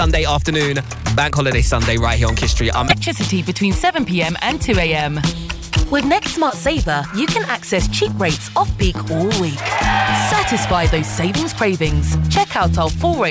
Sunday afternoon, Bank Holiday Sunday, right here on Kiss Street. Electricity between 7 p.m. and 2 a.m. With Next Smart Saver, you can access cheap rates off-peak all week. Satisfy those savings cravings. Check out our full range